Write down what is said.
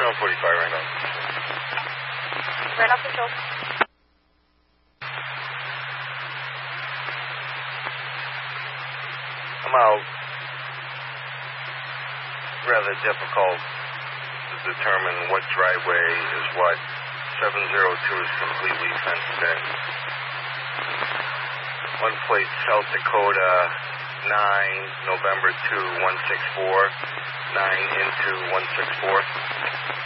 on 45 right now. Right off control. I'm out. Rather difficult to determine what driveway is what. 702 is completely fenced in. One plate South Dakota 9, November 2, 164. 9 into 164.